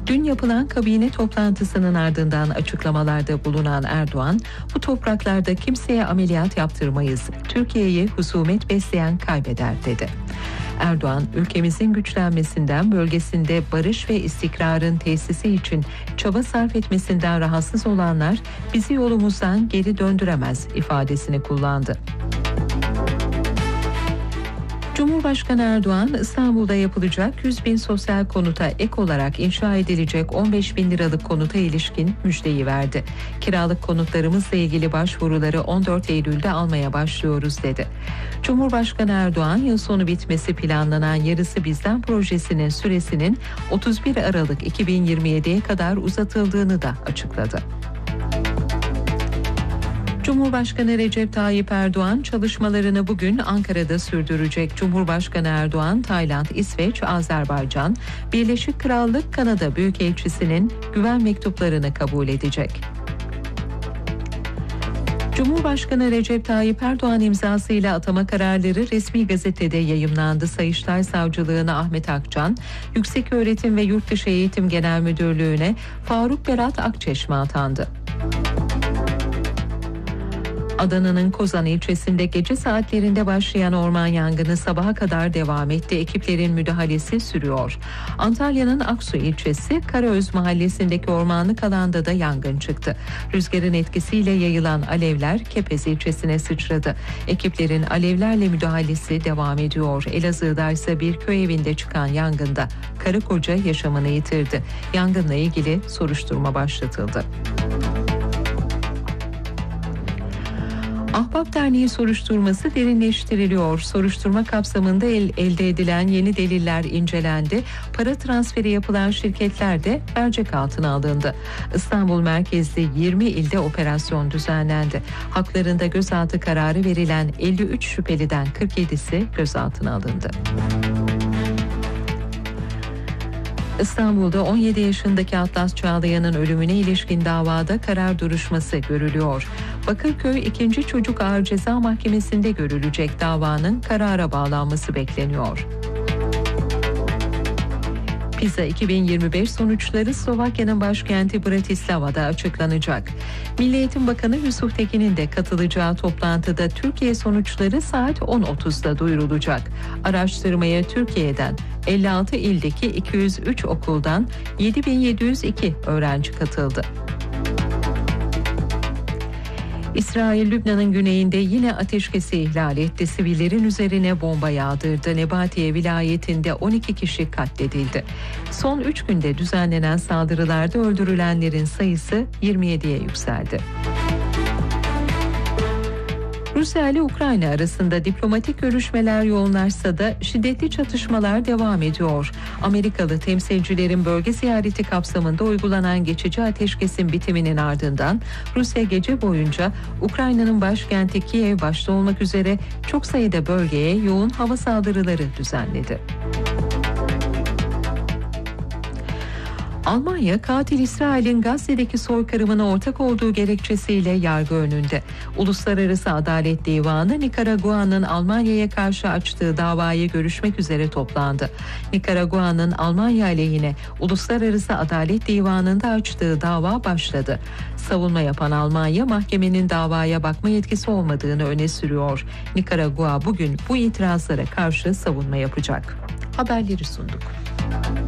Dün yapılan kabine toplantısının ardından açıklamalarda bulunan Erdoğan, bu topraklarda kimseye ameliyat yaptırmayız, Türkiye'yi husumet besleyen kaybeder dedi. Erdoğan, ülkemizin güçlenmesinden, bölgesinde barış ve istikrarın tesisi için çaba sarf etmesinden rahatsız olanlar bizi yolumuzdan geri döndüremez ifadesini kullandı. Cumhurbaşkanı Erdoğan, İstanbul'da yapılacak 100.000 sosyal konuta ek olarak inşa edilecek 15.000 liralık konuta ilişkin müjdeyi verdi. Kiralık konutlarımızla ilgili başvuruları 14 Eylül'de almaya başlıyoruz dedi. Cumhurbaşkanı Erdoğan, yıl sonu bitmesi planlanan Yarısı Bizden projesinin süresinin 31 Aralık 2027'ye kadar uzatıldığını da açıkladı. Cumhurbaşkanı Recep Tayyip Erdoğan çalışmalarını bugün Ankara'da sürdürecek. Cumhurbaşkanı Erdoğan, Tayland, İsveç, Azerbaycan, Birleşik Krallık, Kanada Büyükelçisi'nin güven mektuplarını kabul edecek. Cumhurbaşkanı Recep Tayyip Erdoğan imzasıyla atama kararları resmi gazetede yayımlandı. Sayıştay Savcılığına Ahmet Akcan, Yükseköğretim ve Yurtdışı Eğitim Genel Müdürlüğü'ne Faruk Berat Akçeşme atandı. Adana'nın Kozan ilçesinde gece saatlerinde başlayan orman yangını sabaha kadar devam etti. Ekiplerin müdahalesi sürüyor. Antalya'nın Aksu ilçesi Karaöz mahallesindeki ormanlık alanda da yangın çıktı. Rüzgarın etkisiyle yayılan alevler Kepez ilçesine sıçradı. Ekiplerin alevlerle müdahalesi devam ediyor. Elazığ'da ise bir köy evinde çıkan yangında karı koca yaşamını yitirdi. Yangınla ilgili soruşturma başlatıldı. Ahbap Derneği soruşturması derinleştiriliyor. Soruşturma kapsamında elde edilen yeni deliller incelendi. Para transferi yapılan şirketler de mercek altına alındı. İstanbul merkezli 20 ilde operasyon düzenlendi. Haklarında gözaltı kararı verilen 53 şüpheliden 47'si gözaltına alındı. İstanbul'da 17 yaşındaki Atlas Çağlayan'ın ölümüne ilişkin davada karar duruşması görülüyor. Bakırköy 2. Çocuk Ağır Ceza Mahkemesi'nde görülecek davanın karara bağlanması bekleniyor. PISA 2025 sonuçları Slovakya'nın başkenti Bratislava'da açıklanacak. Milli Eğitim Bakanı Yusuf Tekin'in de katılacağı toplantıda Türkiye sonuçları saat 10.30'da duyurulacak. Araştırmaya Türkiye'den 56 ildeki 203 okuldan 7.702 öğrenci katıldı. İsrail, Lübnan'ın güneyinde yine ateşkesi ihlal etti. Sivillerin üzerine bomba yağdırdı. Nebatiye vilayetinde 12 kişi katledildi. Son 3 günde düzenlenen saldırılarda öldürülenlerin sayısı 27'ye yükseldi. Rusya ile Ukrayna arasında diplomatik görüşmeler yoğunlaşsa da şiddetli çatışmalar devam ediyor. Amerikalı temsilcilerin bölge ziyareti kapsamında uygulanan geçici ateşkesin bitiminin ardından Rusya gece boyunca Ukrayna'nın başkenti Kiev başta olmak üzere çok sayıda bölgeye yoğun hava saldırıları düzenledi. Almanya, katil İsrail'in Gazze'deki soykırımına ortak olduğu gerekçesiyle yargı önünde. Uluslararası Adalet Divanı, Nikaragua'nın Almanya'ya karşı açtığı davayı görüşmek üzere toplandı. Nikaragua'nın Almanya aleyhine Uluslararası Adalet Divanı'nda açtığı dava başladı. Savunma yapan Almanya, mahkemenin davaya bakma yetkisi olmadığını öne sürüyor. Nikaragua bugün bu itirazlara karşı savunma yapacak. Haberleri sunduk.